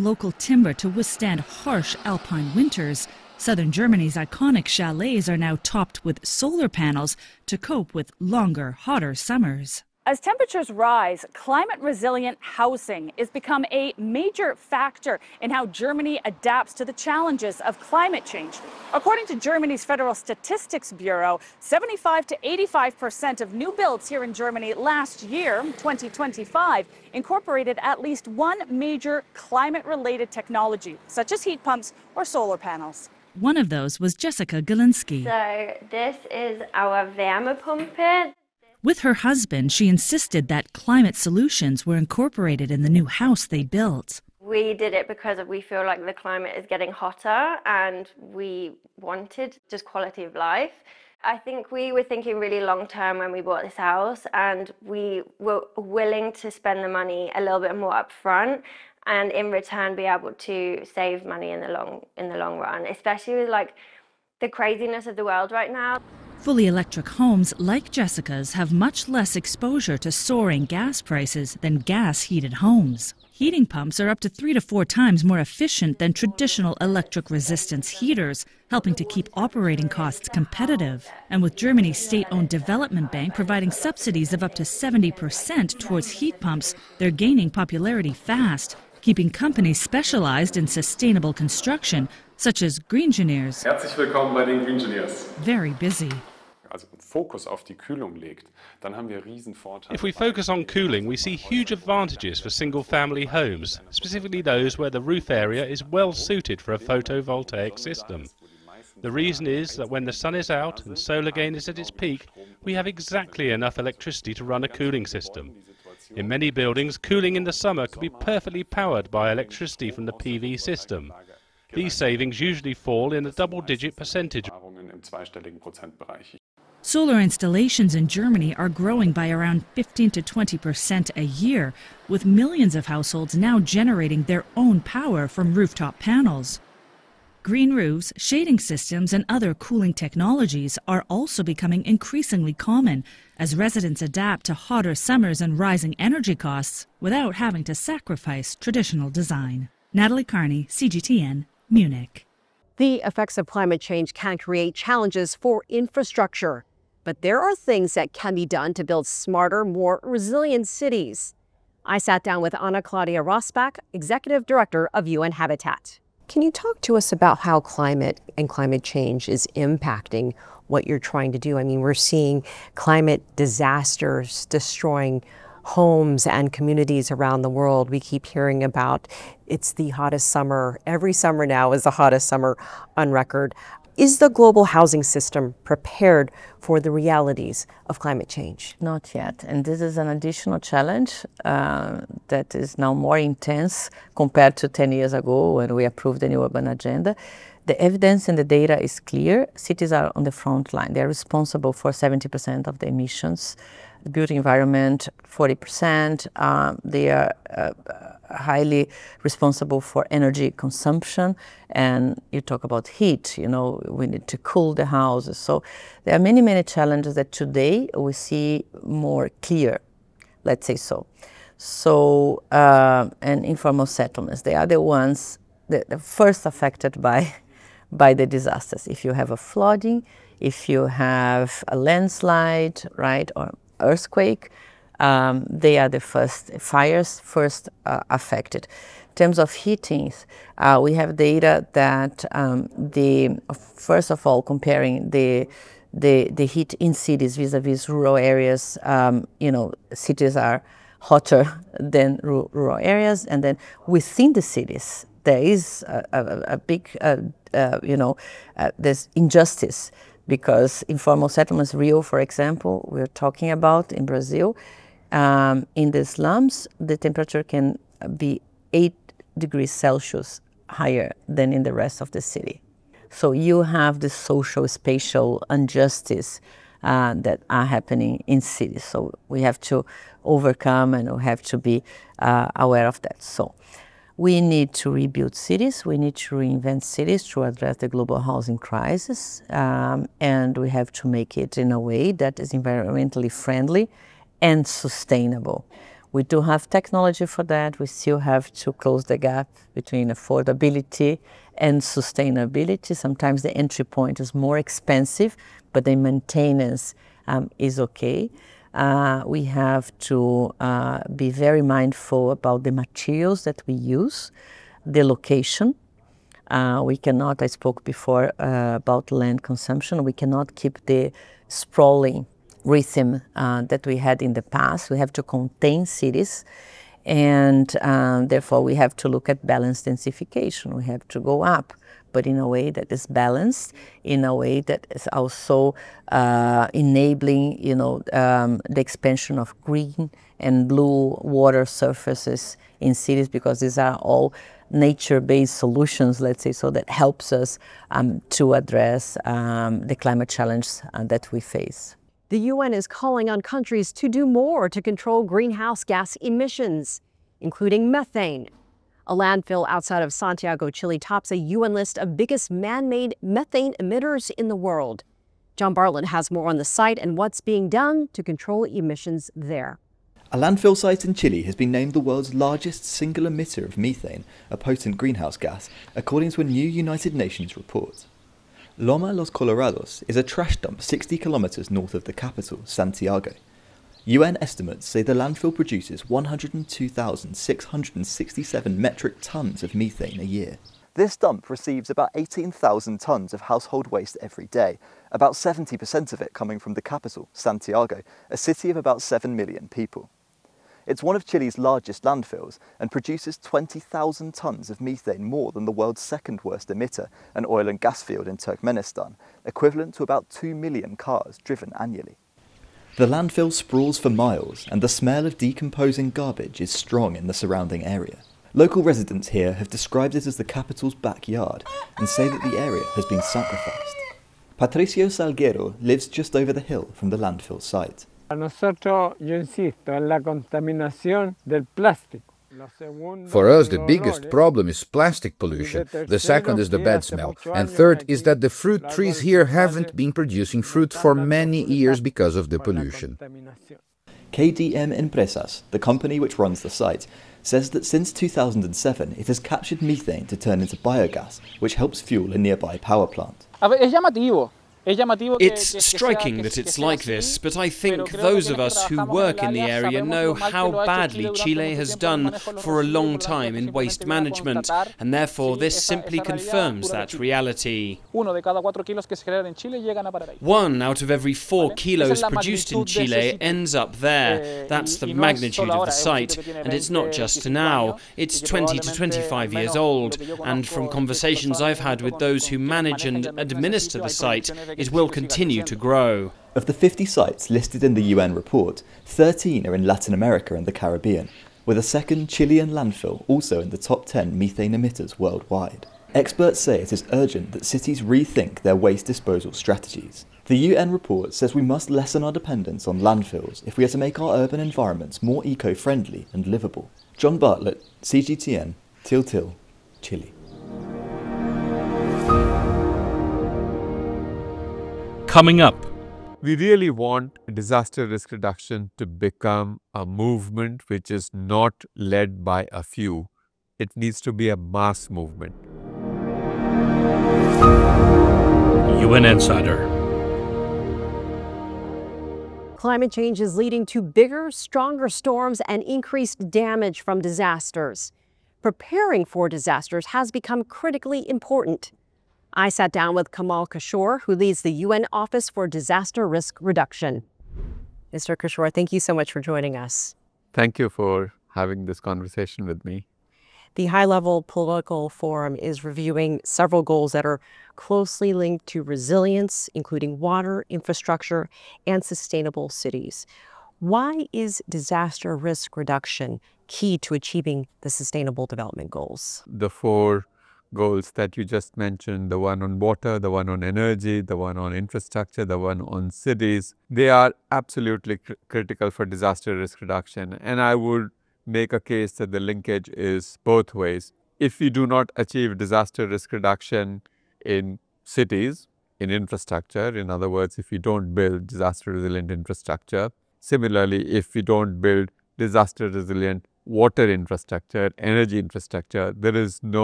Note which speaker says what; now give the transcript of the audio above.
Speaker 1: local timber to withstand harsh alpine winters. Southern Germany's iconic chalets are now topped with solar panels to cope with longer, hotter summers.
Speaker 2: As temperatures rise, climate-resilient housing has become a major factor in how Germany adapts to the challenges of climate change. According to Germany's Federal Statistics Bureau, 75 to 85% of new builds here in Germany last year, 2025, incorporated at least one major climate-related technology, such as heat pumps or solar panels.
Speaker 1: One of those was Jessica Galinski.
Speaker 3: So this is our Wärmepumpe.
Speaker 1: With her husband, she insisted that climate solutions were incorporated in the new house they built.
Speaker 3: We did it because we feel like the climate is getting hotter and we wanted just quality of life. I think we were thinking really long term when we bought this house, and we were willing to spend the money a little bit more up front and in return be able to save money in the long run, especially with like the craziness of the world right now.
Speaker 1: Fully electric homes like Jessica's have much less exposure to soaring gas prices than gas-heated homes. Heating pumps are up to 3 to 4 times more efficient than traditional electric resistance heaters, helping to keep operating costs competitive. And with Germany's state-owned development bank providing subsidies of up to 70% towards heat pumps, they're gaining popularity fast, keeping companies specialized in sustainable construction, such as Greengineers,
Speaker 4: Herzlich willkommen bei den Greengineers.
Speaker 1: very busy.
Speaker 5: If we focus on cooling, we see huge advantages for single-family homes, specifically those where the roof area is well suited for a photovoltaic system. The reason is that when the sun is out and solar gain is at its peak, we have exactly enough electricity to run a cooling system. In many buildings, cooling in the summer can be perfectly powered by electricity from the PV system. These savings usually fall in a double-digit percentage.
Speaker 1: Solar installations in Germany are growing by around 15 to 20% a year, with millions of households now generating their own power from rooftop panels. Green roofs, shading systems, and other cooling technologies are also becoming increasingly common as residents adapt to hotter summers and rising energy costs without having to sacrifice traditional design. Natalie Carney, CGTN, Munich.
Speaker 6: The effects of climate change can create challenges for infrastructure, but there are things that can be done to build smarter, more resilient cities. I sat down with Anna Claudia Rosbach, Executive Director of UN Habitat. Can you talk to us about how climate and climate change is impacting what you're trying to do? I mean, we're seeing climate disasters destroying homes and communities around the world. We keep hearing about it's the hottest summer. Every summer now is the hottest summer on record. Is the global housing system prepared for the realities of climate change?
Speaker 7: Not yet, and this is an additional challenge that is now more intense compared to 10 years ago when we approved the new urban agenda. The evidence and the data is clear. Cities are on the front line. They're responsible for 70% of the emissions. The built environment, 40%. They are highly responsible for energy consumption, and you talk about heat, we need to cool the houses. So there are many, many challenges that today we see more clear, let's say so. So, and informal settlements, they are the ones that are first affected by the disasters. If you have a flooding, if you have a landslide, right, or earthquake, they are the first fires affected. In terms of heatings, we have data that first of all, comparing the heat in cities vis-a-vis rural areas, cities are hotter than rural areas, and then within the cities there is a big, there's injustice, because informal settlements, Rio, for example, we're talking about in Brazil, in the slums, the temperature can be 8 degrees Celsius higher than in the rest of the city. So you have the social, spatial injustice that are happening in cities. So we have to overcome, and we have to be aware of that. So we need to rebuild cities. We need to reinvent cities to address the global housing crisis. And we have to make it in a way that is environmentally friendly and sustainable. We do have technology for that. We still have to close the gap between affordability and sustainability. Sometimes the entry point is more expensive, but the maintenance is okay. We have to be very mindful about the materials that we use, the location. We cannot, I spoke before about land consumption, we cannot keep the sprawling rhythm that we had in the past. We have to contain cities, and therefore we have to look at balanced densification. We have to go up, but in a way that is balanced, in a way that is also enabling, the expansion of green and blue water surfaces in cities, because these are all nature-based solutions, let's say, so that helps us to address the climate challenge that we face.
Speaker 6: The UN is calling on countries to do more to control greenhouse gas emissions, including methane. A landfill outside of Santiago, Chile tops a UN list of biggest man-made methane emitters in the world. John Bartlett has more on the site and what's being done to control emissions there.
Speaker 8: A landfill site in Chile has been named the world's largest single emitter of methane, a potent greenhouse gas, according to a new United Nations report. Loma Los Colorados is a trash dump 60 kilometres north of the capital, Santiago. UN estimates say the landfill produces 102,667 metric tonnes of methane a year. This dump receives about 18,000 tonnes of household waste every day, about 70% of it coming from the capital, Santiago, a city of about 7 million people. It's one of Chile's largest landfills and produces 20,000 tonnes of methane more than the world's second worst emitter, an oil and gas field in Turkmenistan, equivalent to about 2 million cars driven annually. The landfill sprawls for miles, and the smell of decomposing garbage is strong in the surrounding area. Local residents here have described it as the capital's backyard and say that the area has been sacrificed. Patricio Salguero lives just over the hill from the landfill site.
Speaker 9: For us, the biggest problem is plastic pollution, the second is the bad smell, and third is that the fruit trees here haven't been producing fruit for many years because of the pollution.
Speaker 8: KDM Empresas, the company which runs the site, says that since 2007 it has captured methane to turn into biogas, which helps fuel a nearby power plant.
Speaker 10: It's striking that it's like this, but I think those of us who work in the area know how badly Chile has done for a long time in waste management, and therefore this simply confirms that reality.
Speaker 11: 1
Speaker 10: out of every 4 kilos produced in Chile ends up there. That's the magnitude of the site, and it's not just now, it's 20 to 25 years old, and from conversations I've had with those who manage and administer the site, it will continue to grow.
Speaker 8: Of the 50 sites listed in the UN report, 13 are in Latin America and the Caribbean, with a second Chilean landfill also in the top 10 methane emitters worldwide. Experts say it is urgent that cities rethink their waste disposal strategies. The UN report says we must lessen our dependence on landfills if we are to make our urban environments more eco-friendly and livable. John Bartlett, CGTN, Til Til, Chile.
Speaker 5: Coming up.
Speaker 12: We really want disaster risk reduction to become a movement which is not led by a few. It needs to be a mass movement.
Speaker 5: UN Insider.
Speaker 6: Climate change is leading to bigger, stronger storms and increased damage from disasters. Preparing for disasters has become critically important. I sat down with Kamal Kishore, who leads the UN Office for Disaster Risk Reduction. Mr. Kishore, thank you so much for joining us.
Speaker 12: Thank you for having this conversation with me.
Speaker 6: The high-level political forum is reviewing several goals that are closely linked to resilience, including water, infrastructure, and sustainable cities. Why is disaster risk reduction key to achieving the Sustainable Development Goals?
Speaker 12: The 4 goals that you just mentioned, the one on water, the one on energy, the one on infrastructure, the one on cities, they are absolutely critical for disaster risk reduction. And I would make a case that the linkage is both ways. If we do not achieve disaster risk reduction in cities, in infrastructure, in other words, if we don't build disaster resilient infrastructure, similarly, if we don't build disaster resilient water infrastructure, energy infrastructure. There is no